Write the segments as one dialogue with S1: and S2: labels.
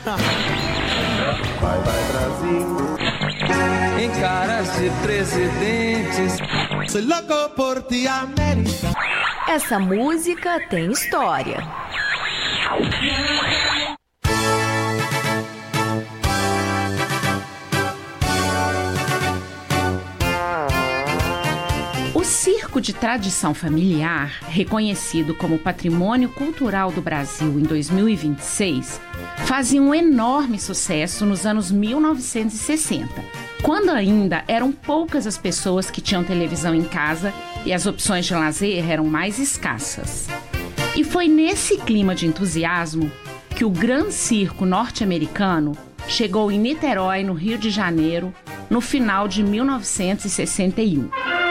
S1: Vai Brasil.
S2: Em caras de presidentes.
S3: Soy loco por ti, América.
S4: Essa música tem história.
S5: O circo de tradição familiar, reconhecido como Patrimônio Cultural do Brasil em 2026, fazia um enorme sucesso nos anos 1960, quando ainda eram poucas as pessoas que tinham televisão em casa e as opções de lazer eram mais escassas. E foi nesse clima de entusiasmo que o Gran Circo norte-americano chegou em Niterói, no Rio de Janeiro, no final de 1961.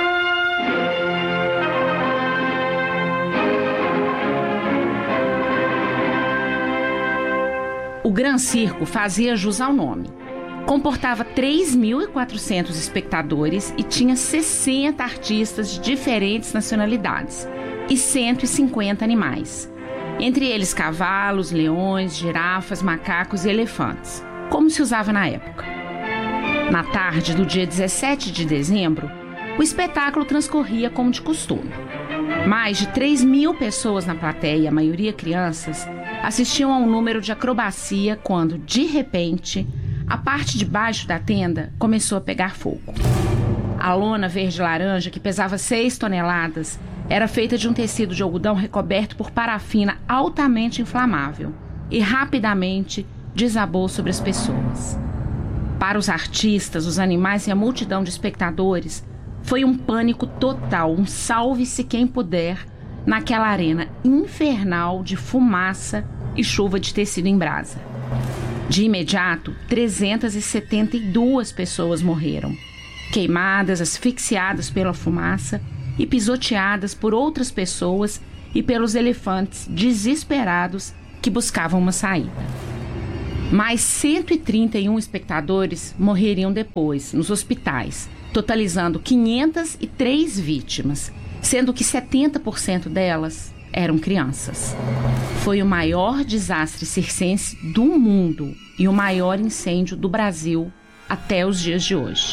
S5: O Gran Circo fazia jus ao nome. Comportava 3.400 espectadores e tinha 60 artistas de diferentes nacionalidades e 150 animais. Entre eles cavalos, leões, girafas, macacos e elefantes, como se usava na época. Na tarde do dia 17 de dezembro, o espetáculo transcorria como de costume. Mais de 3.000 pessoas na plateia, a maioria crianças, assistiam a um número de acrobacia quando, de repente, a parte de baixo da tenda começou a pegar fogo. A lona verde-laranja, que pesava 6 toneladas, era feita de um tecido de algodão recoberto por parafina altamente inflamável e rapidamente desabou sobre as pessoas. Para os artistas, os animais e a multidão de espectadores, foi um pânico total, um salve-se quem puder, naquela arena infernal de fumaça e chuva de tecido em brasa. De imediato, 372 pessoas morreram, queimadas, asfixiadas pela fumaça e pisoteadas por outras pessoas e pelos elefantes desesperados que buscavam uma saída. Mais 131 espectadores morreriam depois, nos hospitais, totalizando 503 vítimas, sendo que 70% delas eram crianças. Foi o maior desastre circense do mundo e o maior incêndio do Brasil até os dias de hoje.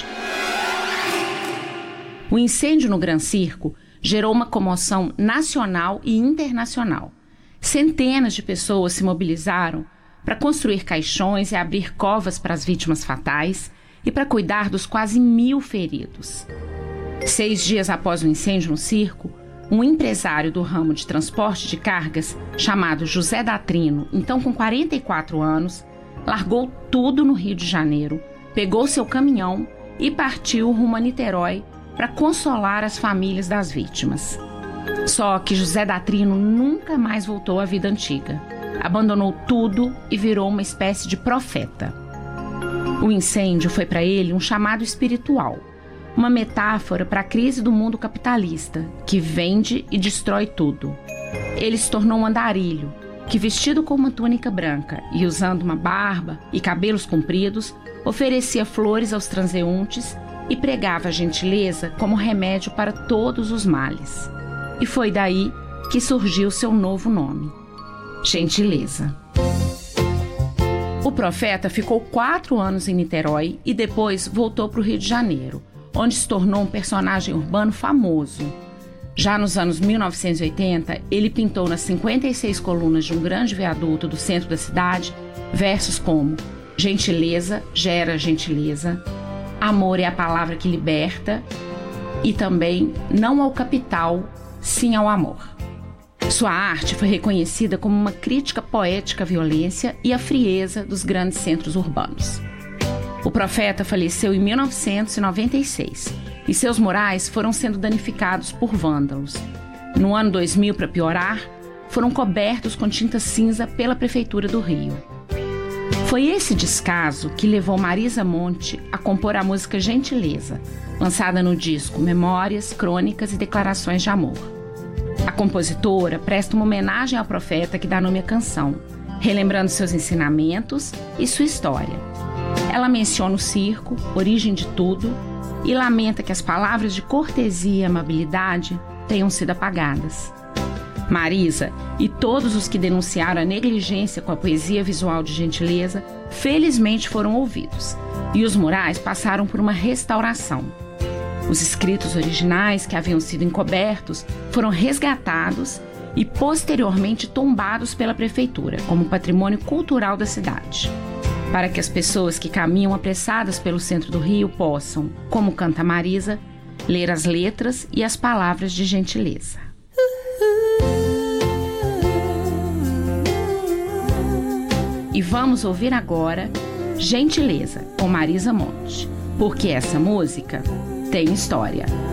S5: O incêndio no Gran Circo gerou uma comoção nacional e internacional. Centenas de pessoas se mobilizaram para construir caixões e abrir covas para as vítimas fatais e para cuidar dos quase 1.000 feridos. 6 dias após o incêndio no circo, um empresário do ramo de transporte de cargas, chamado José Datrino, então com 44 anos, largou tudo no Rio de Janeiro, pegou seu caminhão e partiu rumo a Niterói para consolar as famílias das vítimas. Só que José Datrino nunca mais voltou à vida antiga. Abandonou tudo e virou uma espécie de profeta. O incêndio foi para ele um chamado espiritual, uma metáfora para a crise do mundo capitalista, que vende e destrói tudo. Ele se tornou um andarilho, que vestido com uma túnica branca e usando uma barba e cabelos compridos, oferecia flores aos transeuntes e pregava a gentileza como remédio para todos os males. E foi daí que surgiu seu novo nome, Gentileza. O profeta ficou 4 anos em Niterói e depois voltou para o Rio de Janeiro, onde se tornou um personagem urbano famoso. Já nos anos 1980, ele pintou nas 56 colunas de um grande viaduto do centro da cidade versos como gentileza gera gentileza, amor é a palavra que liberta e também não ao capital, sim ao amor. Sua arte foi reconhecida como uma crítica poética à violência e à frieza dos grandes centros urbanos. O profeta faleceu em 1996 e seus murais foram sendo danificados por vândalos. No ano 2000, para piorar, foram cobertos com tinta cinza pela Prefeitura do Rio. Foi esse descaso que levou Marisa Monte a compor a música Gentileza, lançada no disco Memórias, Crônicas e Declarações de Amor. A compositora presta uma homenagem ao profeta que dá nome à canção, relembrando seus ensinamentos e sua história. Ela menciona o circo, origem de tudo, e lamenta que as palavras de cortesia e amabilidade tenham sido apagadas. Marisa e todos os que denunciaram a negligência com a poesia visual de Gentileza, felizmente foram ouvidos, e os murais passaram por uma restauração. Os escritos originais que haviam sido encobertos foram resgatados e posteriormente tombados pela prefeitura como patrimônio cultural da cidade, para que as pessoas que caminham apressadas pelo centro do Rio possam, como canta Marisa, ler as letras e as palavras de Gentileza. E vamos ouvir agora Gentileza, com Marisa Monte, porque essa música tem história.